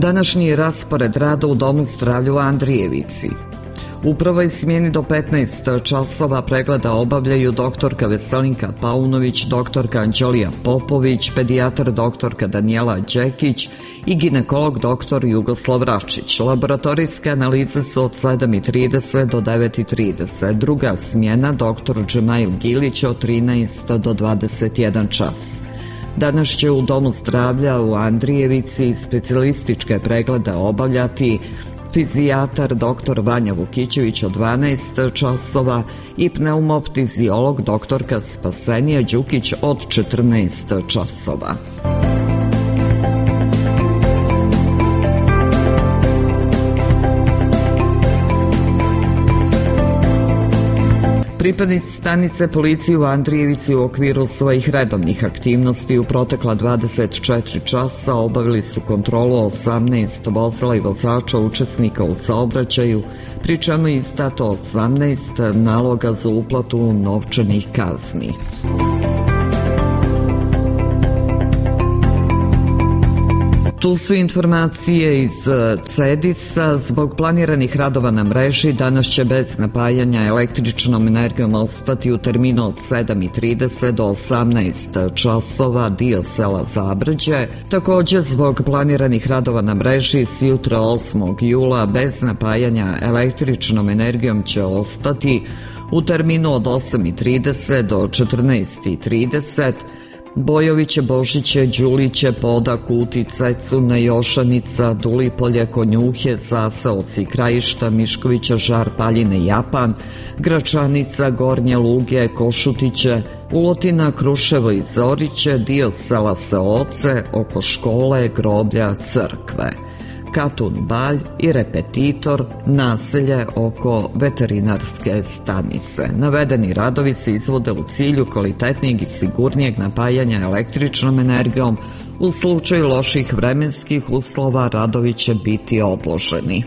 Današnji raspored rada u Domu zdravlja u Andrijevici. U prvoj smjeni do 15 časova pregleda obavljaju doktorka Veselinka Paunović, doktorka Anđelija Popović, pedijatar doktorka Danijela Đekić i ginekolog doktor Jugoslav Račić. Laboratorijske analize su od 7:30 do 9:30. Druga smjena doktor Džemail Gilić od 13 do 21 čas. Danas će u Domu zdravlja u Andrijevici specijalističke preglede obavljati fizijatar dr. Vanja Vukićević od 12 časova i pneumoftiziolog doktorka Spasenija Đukić od 14 časova. Pripadnici stanice policije u Andrijevici u okviru svojih redovnih aktivnosti u protekla 24 časa obavili su kontrolu 18 vozila i vozača učesnika u saobraćaju, pri čemu je izdato 18 naloga za uplatu novčanih kazni. Tu su informacije iz CEDIS-a. Zbog planiranih radova na mreži danas će bez napajanja električnom energijom ostati u terminu od 7:30 do 18 časova dio sela Zabrđe. Također zbog planiranih radova na mreži s jutra 8. jula bez napajanja električnom energijom će ostati u terminu od 8:30 do 14:30 Bojoviće, Božiće, Đuliće, Poda, Kuti, Cecune, Jošanica, Dulipolje, Konjuhe, Zaseoci, Krajišta, Miškovića, Žar, Paljine, Japan, Gračanica, Gornje Luge, Košutiće, Ulotina, Kruševo i Zoriće, dio sela Seoce, oko škole, groblja, crkve. Katun Balj i Repetitor, naselje oko veterinarske stanice. Navedeni radovi se izvode u cilju kvalitetnijeg i sigurnijeg napajanja električnom energijom. U slučaju loših vremenskih uslova radovi će biti odloženi.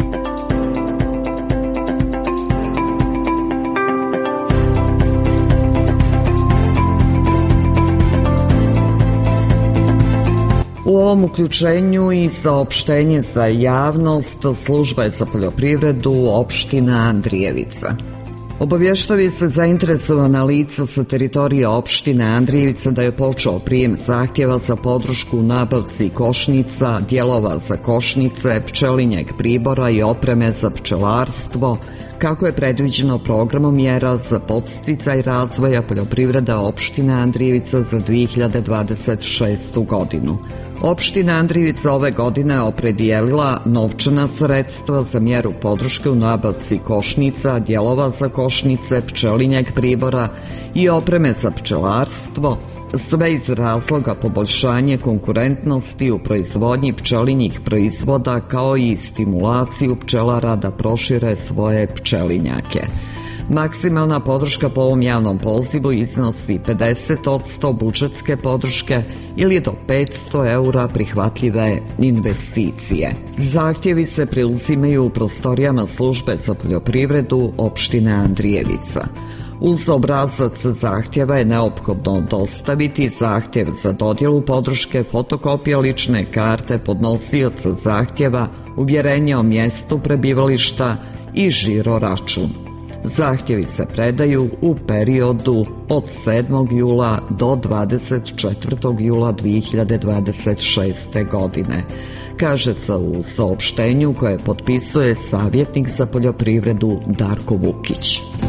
U ovom uključenju i saopštenje za javnost služba za poljoprivredu opština Andrijevica. Obavještava se zainteresovana lica sa teritorije opštine Andrijevica da je počeo prijem zahtjeva za podršku u nabavci košnica, dijelova za košnice, pčelinjeg pribora i opreme za pčelarstvo, kako je predviđeno programom mjera za podsticaj razvoja poljoprivrede opštine Andrijevica za 2026. godinu. Opština Andrijevica ove godine opredijelila novčana sredstva za mjeru podrške u nabavci košnica, dijelova za košnice, pčelinjeg pribora i opreme za pčelarstvo, sve iz razloga poboljšanja konkurentnosti u proizvodnji pčelinjih proizvoda kao i stimulaciju pčelara da prošire svoje pčelinjake. Maksimalna podrška po ovom javnom pozivu iznosi 50% budžetske podrške ili do 500 eura prihvatljive investicije. Zahtjevi se preuzimaju u prostorijama službe za poljoprivredu opštine Andrijevica. Uz obrazac zahtjeva je neophodno dostaviti zahtjev za dodjelu podrške, fotokopija lične karte podnosioca zahtjeva, uvjerenje o mjestu prebivališta i žiro račun. Zahtjevi se predaju u periodu od 7. jula do 24. jula 2026. godine, kaže se u saopštenju koje potpisuje savjetnik za poljoprivredu Darko Vukić.